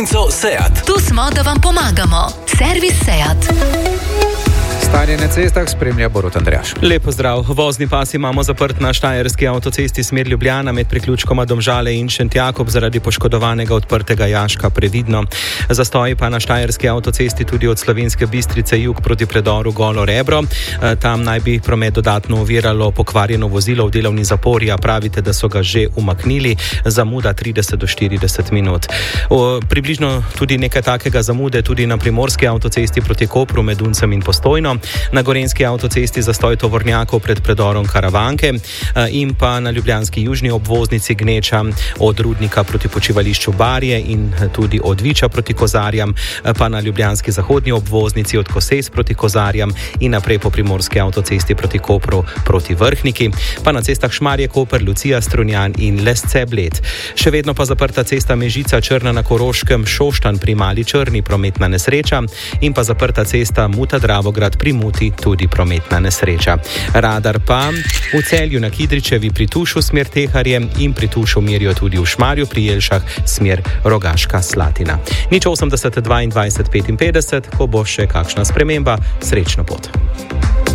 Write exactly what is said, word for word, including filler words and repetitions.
Seat. Tu smo, da vam pomagamo. Servis Seat. Stanje na cestah spremlja Borut Andrejaš. Lep pozdrav. Vozni pas imamo zaprt na štajerski avtocesti smer Ljubljana med priključkoma Domžale in Šentjakob zaradi poškodovanega odprtega jaška previdno. Zastoji pa na štajerski avtocesti tudi od Slovenske Bistrice jug proti predoru Golo Rebro. Tam naj bi promet dodatno oviralo pokvarjeno vozilo v delovni zapori, a pravite, da so ga že umaknili. Zamuda trideset do štirideset minut. O, približno tudi nekaj takega zamude tudi na primorski avtocesti proti Kopru med Uncem in Postojno. Na gorenjski avtocesti zastoj tovornjakov pred predorom Karavanke in pa na ljubljanski južni obvoznici Gneča od Rudnika proti počivališču Barje in tudi od Viča proti Kozarjam, pa na ljubljanski zahodni obvoznici od Koses proti Kozarjam in naprej po primorski avtocesti proti Kopru proti Vrhniki, pa na cestah Šmarje, Koper, Lucija, Strunjan in Lesce, Bled. Še vedno pa zaprta cesta Mežica Črna na Koroškem, Šoštanj pri Mali Črni, prometna nesreča, in pa zaprta cesta Muta Dravograd pri Muti, tudi prometna nesreča. Radar pa v Celju na Kidričevi pri Tušu smer Teharje in pri Tušu merijo tudi v Šmarju pri Jelšah smer Rogaška Slatina. Nič osemdeset dvaindvajset petinpetdeset, ko bo še kakšna sprememba, srečno pot.